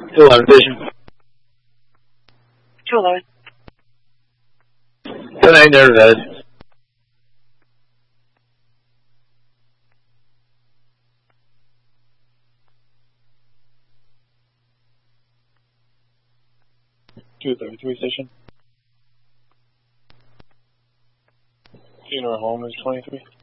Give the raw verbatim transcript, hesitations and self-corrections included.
two eleven vision. two eleven. ten eight near red. two thirty-three station. Funeral home is twenty-three.